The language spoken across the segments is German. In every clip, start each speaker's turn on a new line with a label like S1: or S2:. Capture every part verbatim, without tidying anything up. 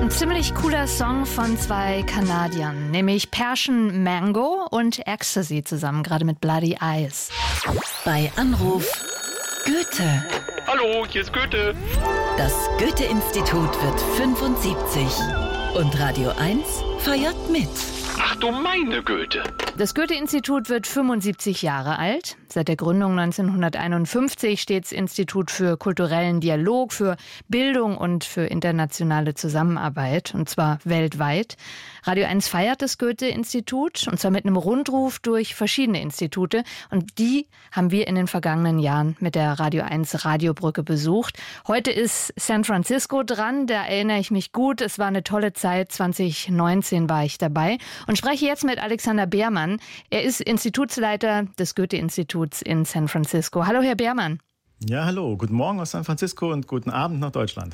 S1: Ein ziemlich cooler Song von zwei Kanadiern, nämlich Persian Mango und Ecstasy zusammen, gerade mit Bloody Eyes.
S2: Bei Anruf Goethe.
S3: Hallo, hier ist Goethe.
S2: Das Goethe-Institut wird fünfundsiebzig und Radio eins feiert mit.
S3: Ach du meine Güte.
S1: Das Goethe-Institut wird fünfundsiebzig Jahre alt. Seit der Gründung neunzehnhunderteinundfünfzig steht das Institut für kulturellen Dialog, für Bildung und für internationale Zusammenarbeit, und zwar weltweit. Radio eins feiert das Goethe-Institut, und zwar mit einem Rundruf durch verschiedene Institute. Und die haben wir in den vergangenen Jahren mit der Radio eins Radiobrücke besucht. Heute ist San Francisco dran, da erinnere ich mich gut. Es war eine tolle Zeit, zwanzig neunzehn war ich dabei. Und spreche jetzt mit Alexander Beermann. Er ist Institutsleiter des Goethe-Instituts in San Francisco. Hallo, Herr Beermann.
S4: Ja, hallo. Guten Morgen aus San Francisco und guten Abend nach Deutschland.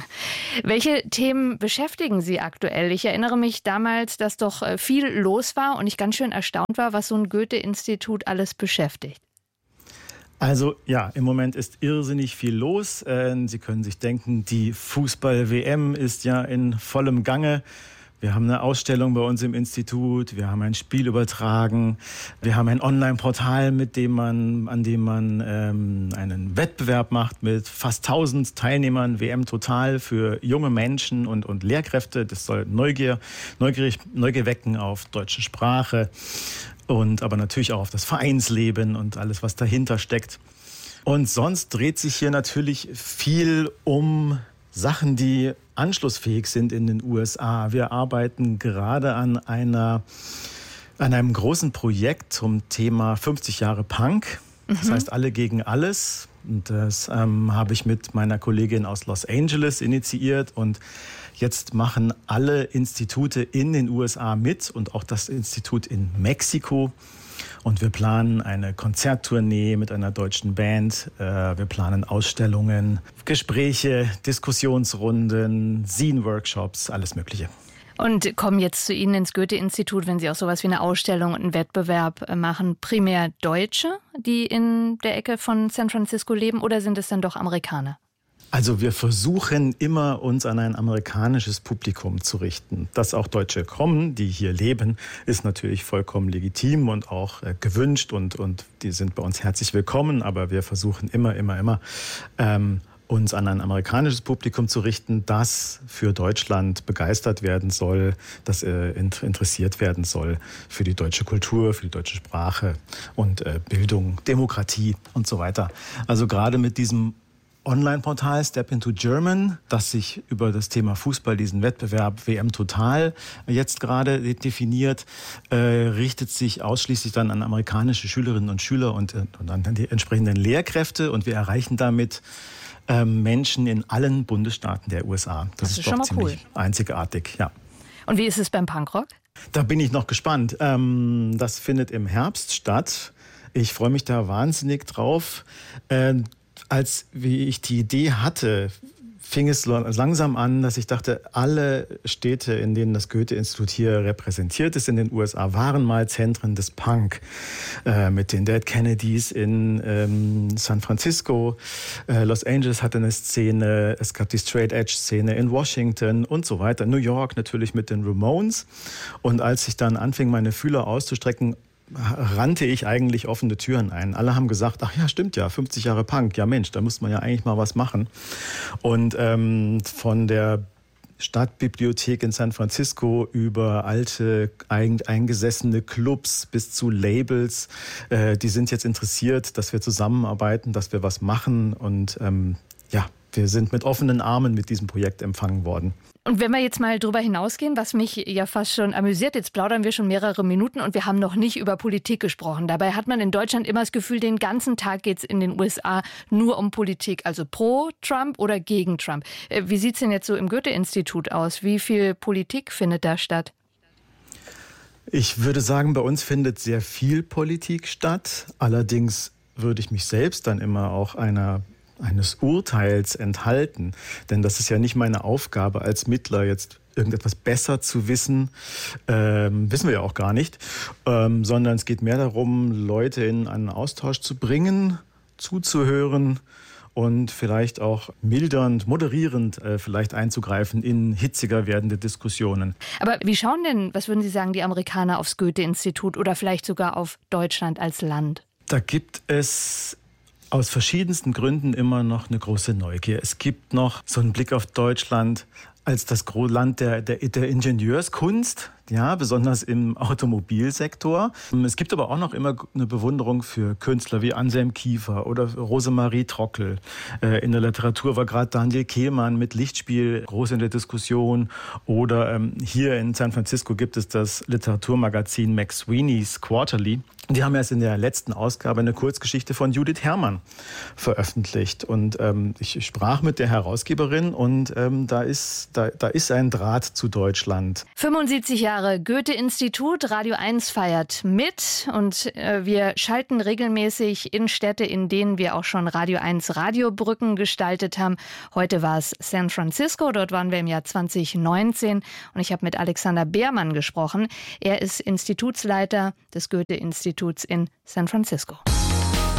S1: Welche Themen beschäftigen Sie aktuell? Ich erinnere mich damals, dass doch viel los war und ich ganz schön erstaunt war, was so ein Goethe-Institut alles beschäftigt.
S4: Also ja, im Moment ist irrsinnig viel los. Sie können sich denken, die Fußball-W M ist ja in vollem Gange. Wir haben eine Ausstellung bei uns im Institut, wir haben ein Spiel übertragen, wir haben ein Online-Portal, mit dem man, an dem man ähm, einen Wettbewerb macht mit fast tausend Teilnehmern, W M Total für junge Menschen und, und Lehrkräfte. Das soll Neugier, Neugier, Neugier wecken auf deutsche Sprache und aber natürlich auch auf das Vereinsleben und alles, was dahinter steckt. Und sonst dreht sich hier natürlich viel um Sachen, die anschlussfähig sind in den U S A. Wir arbeiten gerade an einer, an einem großen Projekt zum Thema fünfzig Jahre Punk. Das mhm. heißt, alle gegen alles. Und das ähm, habe ich mit meiner Kollegin aus Los Angeles initiiert. Und jetzt machen alle Institute in den U S A mit und auch das Institut in Mexiko. Und wir planen eine Konzerttournee mit einer deutschen Band. Wir planen Ausstellungen, Gespräche, Diskussionsrunden, Zine-Workshops, alles Mögliche.
S1: Und kommen jetzt zu Ihnen ins Goethe-Institut, wenn Sie auch sowas wie eine Ausstellung und einen Wettbewerb machen, primär Deutsche, die in der Ecke von San Francisco leben, oder sind es dann doch Amerikaner?
S4: Also wir versuchen immer, uns an ein amerikanisches Publikum zu richten. Dass auch Deutsche kommen, die hier leben, ist natürlich vollkommen legitim und auch äh, gewünscht und, und die sind bei uns herzlich willkommen. Aber wir versuchen immer, immer, immer, ähm, uns an ein amerikanisches Publikum zu richten, das für Deutschland begeistert werden soll, das äh, interessiert werden soll für die deutsche Kultur, für die deutsche Sprache und äh, Bildung, Demokratie und so weiter. Also gerade mit diesem Online-Portal Step into German, das sich über das Thema Fußball, diesen Wettbewerb W M Total jetzt gerade definiert, äh, richtet sich ausschließlich dann an amerikanische Schülerinnen und Schüler und, und an die entsprechenden Lehrkräfte. Und wir erreichen damit äh, Menschen in allen Bundesstaaten der U S A. Das,
S1: das ist, ist doch schon mal
S4: ziemlich
S1: cool.
S4: Einzigartig, ja.
S1: Und wie ist es beim Punkrock?
S4: Da bin ich noch gespannt. Ähm, das findet im Herbst statt. Ich freue mich da wahnsinnig drauf. Äh, Als wie ich die Idee hatte, fing es langsam an, dass ich dachte, alle Städte, in denen das Goethe-Institut hier repräsentiert ist in den U S A, waren mal Zentren des Punk. Äh, mit den Dead Kennedys in ähm, San Francisco, äh, Los Angeles hatte eine Szene, es gab die Straight-Edge-Szene in Washington und so weiter. New York natürlich mit den Ramones. Und als ich dann anfing, meine Fühler auszustrecken, rannte ich eigentlich offene Türen ein. Alle haben gesagt, ach ja, stimmt ja, fünfzig Jahre Punk, ja Mensch, da muss man ja eigentlich mal was machen. Und ähm, von der Stadtbibliothek in San Francisco über alte, eingesessene Clubs bis zu Labels, äh, die sind jetzt interessiert, dass wir zusammenarbeiten, dass wir was machen und ähm, ja, wir sind mit offenen Armen mit diesem Projekt empfangen worden.
S1: Und wenn wir jetzt mal drüber hinausgehen, was mich ja fast schon amüsiert, jetzt plaudern wir schon mehrere Minuten und wir haben noch nicht über Politik gesprochen. Dabei hat man in Deutschland immer das Gefühl, den ganzen Tag geht es in den U S A nur um Politik, also pro Trump oder gegen Trump. Wie sieht es denn jetzt so im Goethe-Institut aus? Wie viel Politik findet da statt?
S4: Ich würde sagen, bei uns findet sehr viel Politik statt. Allerdings würde ich mich selbst dann immer auch einer eines Urteils enthalten. Denn das ist ja nicht meine Aufgabe als Mittler, jetzt irgendetwas besser zu wissen, ähm, wissen wir ja auch gar nicht, ähm, sondern es geht mehr darum, Leute in einen Austausch zu bringen, zuzuhören und vielleicht auch mildernd, moderierend äh, vielleicht einzugreifen in hitziger werdende Diskussionen.
S1: Aber wie schauen denn, was würden Sie sagen, die Amerikaner aufs Goethe-Institut oder vielleicht sogar auf Deutschland als Land?
S4: Da gibt es aus verschiedensten Gründen immer noch eine große Neugier. Es gibt noch so einen Blick auf Deutschland als das Land der, der, der Ingenieurskunst, ja, besonders im Automobilsektor. Es gibt aber auch noch immer eine Bewunderung für Künstler wie Anselm Kiefer oder Rosemarie Trockel. In der Literatur war gerade Daniel Kehlmann mit Lichtspiel groß in der Diskussion. Oder ähm, hier in San Francisco gibt es das Literaturmagazin McSweeney's Quarterly. Die haben erst in der letzten Ausgabe eine Kurzgeschichte von Judith Herrmann veröffentlicht. Und ähm, ich sprach mit der Herausgeberin und ähm, da ist, da, da ist ein Draht zu Deutschland.
S1: fünfundsiebzig Jahre Goethe-Institut, Radio eins feiert mit und äh, wir schalten regelmäßig in Städte, in denen wir auch schon Radio eins Radiobrücken gestaltet haben. Heute war es San Francisco, dort waren wir im Jahr zwanzig neunzehn und ich habe mit Alexander Beermann gesprochen. Er ist Institutsleiter des Goethe-Instituts in San Francisco.